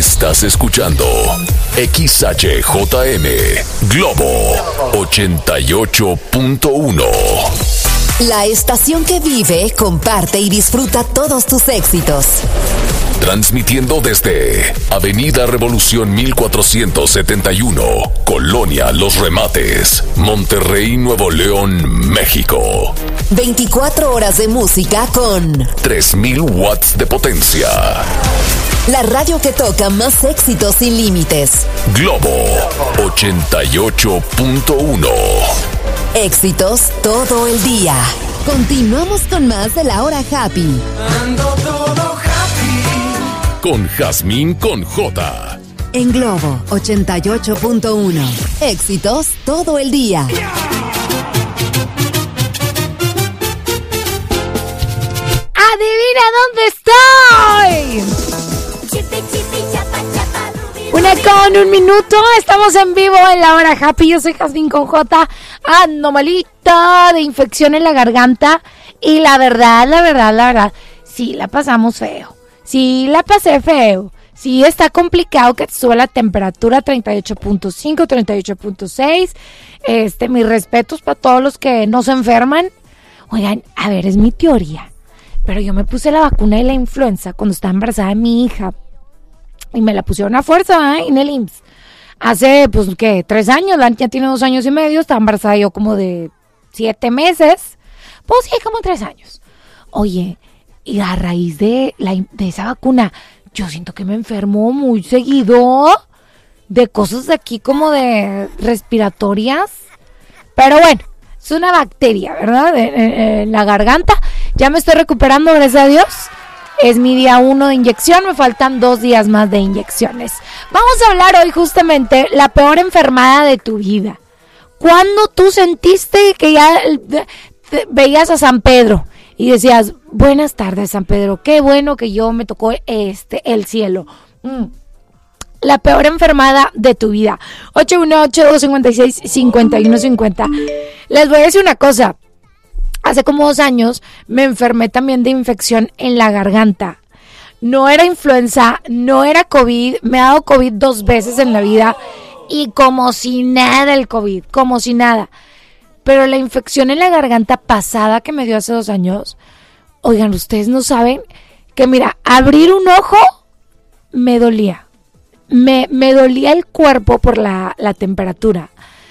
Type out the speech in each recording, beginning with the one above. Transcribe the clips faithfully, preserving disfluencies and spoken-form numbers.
Estás escuchando X H J M Globo ochenta y ocho punto uno. La estación que vive, comparte y disfruta todos tus éxitos. Transmitiendo desde Avenida Revolución mil cuatrocientos setenta y uno, Colonia Los Remates, Monterrey, Nuevo León, México. veinticuatro horas de música con tres mil watts de potencia. La radio que toca más éxitos sin límites. Globo ochenta y ocho punto uno. Éxitos todo el día. Continuamos con más de la hora happy. Ando todo happy. Con Jazmín con J. En Globo ochenta y ocho punto uno. Éxitos todo el día. ¡Adivina dónde estoy! Una con un minuto, estamos en vivo en la hora happy. Yo soy Jazmín con J. Ando malita de infección en la garganta. Y la verdad, la verdad, la verdad, sí la pasamos feo. Sí la pasé feo. Sí está complicado que te suba la temperatura a treinta y ocho punto cinco, treinta y ocho punto seis. Este, mis respetos para todos los que no se enferman. Oigan, a ver, es mi teoría. Pero yo me puse la vacuna de la influenza cuando estaba embarazada de mi hija. Y me la pusieron a fuerza, ¿eh? En el I M S S. Hace, pues, ¿qué? Tres años. La niña tiene dos años y medio. Estaba embarazada yo como de siete meses. Pues sí, como tres años. Oye, y a raíz de, la, de esa vacuna, yo siento que me enfermo muy seguido. De cosas de aquí como de respiratorias. Pero bueno, es una bacteria, ¿verdad? En la garganta. Ya me estoy recuperando, gracias a Dios. Es mi día uno de inyección, me faltan dos días más de inyecciones. Vamos a hablar hoy justamente la peor enfermada de tu vida. ¿Cuándo tú sentiste que ya veías a San Pedro y decías, buenas tardes San Pedro, qué bueno que yo me tocó este el cielo? Mm. La peor enfermada de tu vida. ocho uno ocho, dos cinco seis, cinco uno cinco cero. Les voy a decir una cosa. Hace como dos años me enfermé también de infección en la garganta. No era influenza, no era COVID. Me ha dado COVID dos veces en la vida. Y como si nada el COVID, como si nada. Pero la infección en la garganta pasada que me dio hace dos años. Oigan, ustedes no saben que mira, abrir un ojo me dolía. Me, me dolía el cuerpo por la, la temperatura.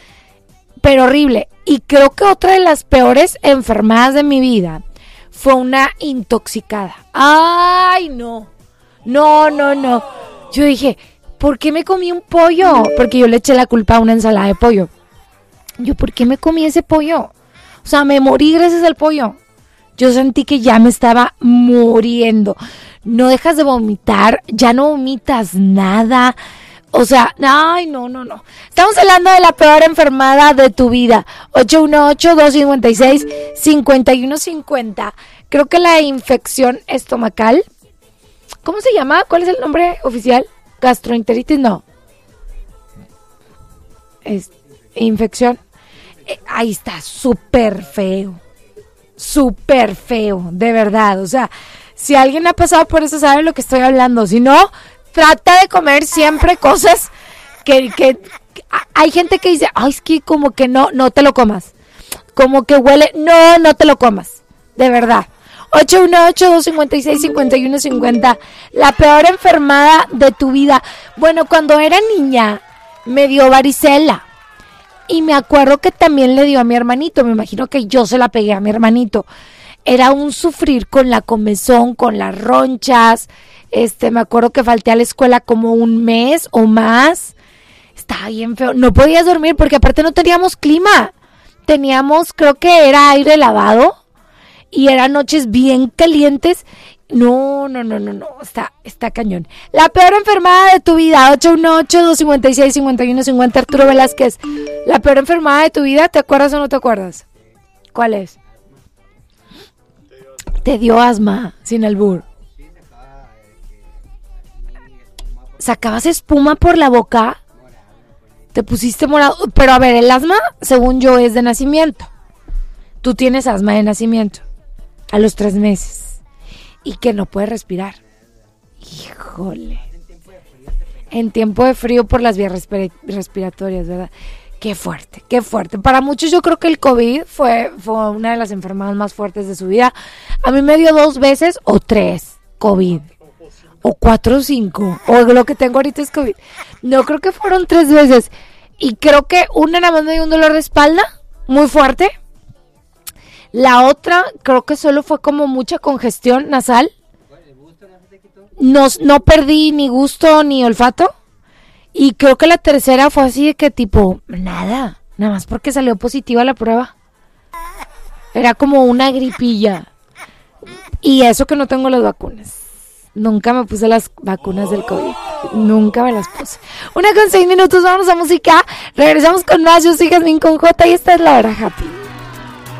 Pero horrible. Y creo que otra de las peores enfermadas de mi vida fue una intoxicada. ¡Ay, no! No, no, no. Yo dije, ¿por qué me comí un pollo? Porque yo le eché la culpa a una ensalada de pollo. Yo, ¿por qué me comí ese pollo? O sea, me morí gracias al pollo. Yo sentí que ya me estaba muriendo. No dejas de vomitar, ya no vomitas nada. O sea, ay, no, no, no. Estamos hablando de la peor enfermada de tu vida. ocho uno ocho, dos cinco seis, cinco uno cinco cero. Creo que la infección estomacal. ¿Cómo se llama? ¿Cuál es el nombre oficial? Gastroenteritis, no. Es infección. Eh, ahí está, súper feo. Súper feo, de verdad. O sea, si alguien ha pasado por eso, sabe lo que estoy hablando. Si no, trata de comer siempre cosas que, que, que hay gente que dice, ay, es que como que no, no te lo comas. Como que huele, no, no te lo comas. De verdad. ocho uno ocho, dos cinco seis, cinco uno cinco cero. La peor enfermada de tu vida. Bueno, cuando era niña me dio varicela. Y me acuerdo que también le dio a mi hermanito. Me imagino que yo se la pegué a mi hermanito. Era un sufrir con la comezón, con las ronchas. Este, me acuerdo que falté a la escuela como un mes o más. Estaba bien feo. No podías dormir porque aparte no teníamos clima. Teníamos, creo que era aire lavado. Y eran noches bien calientes. No, no, no, no, no. Está, está cañón. La peor enfermada de tu vida. ocho uno ocho, dos cinco seis, cinco uno cinco cero. Arturo Velázquez. La peor enfermada de tu vida. ¿Te acuerdas o no te acuerdas? ¿Cuál es? Te dio asma, sin albur. ¿Sacabas espuma por la boca? Te pusiste morado. Pero a ver, el asma, según yo, es de nacimiento. Tú tienes asma de nacimiento. A los tres meses. Y que no puedes respirar. Híjole. en tiempo de frío por las vías respira- respiratorias, ¿verdad? Qué fuerte, qué fuerte. Para muchos yo creo que el COVID fue, fue una de las enfermedades más fuertes de su vida. A mí me dio dos veces o tres COVID. O cuatro o cinco. O lo que tengo ahorita es COVID. No, creo que fueron tres veces. Y creo que una nada más me dio un dolor de espalda muy fuerte. La otra creo que solo fue como mucha congestión nasal. No, no perdí ni gusto ni olfato. Y creo que la tercera fue así de que tipo, nada, nada más porque salió positiva la prueba. Era como una gripilla. Y eso que no tengo las vacunas. Nunca me puse las vacunas del COVID. Nunca me las puse. Una con seis minutos, vamos a música. Regresamos con más. Yo soy Jazmín con J y esta es La Hora Happy.